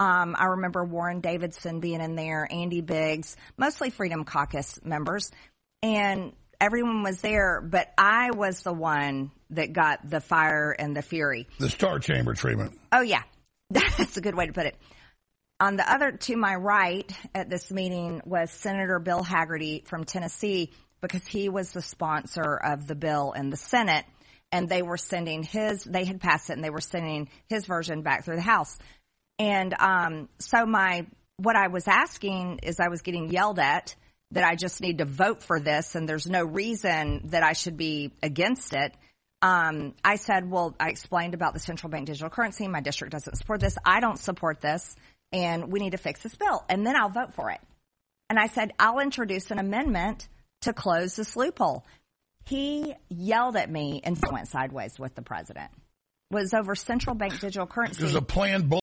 I remember Warren Davidson being in there, Andy Biggs, mostly Freedom Caucus members, and everyone was there, but I was the one that got the fire and the fury. The Star Chamber treatment. Oh, yeah. That's a good way to put it. On the other, to my right at this meeting was Senator Bill Hagerty from Tennessee, because he was the sponsor of the bill in the Senate, and they were sending they had passed it, and they were sending his version back through the House. And so what I was asking is, I was getting yelled at that I just need to vote for this, and there's no reason that I should be against it. I said, well, I explained about the central bank digital currency. My district doesn't support this. I don't support this, and we need to fix this bill, and then I'll vote for it. And I said, I'll introduce an amendment to close this loophole. He yelled at me and went sideways with the president. It was over central bank digital currency. There's a planned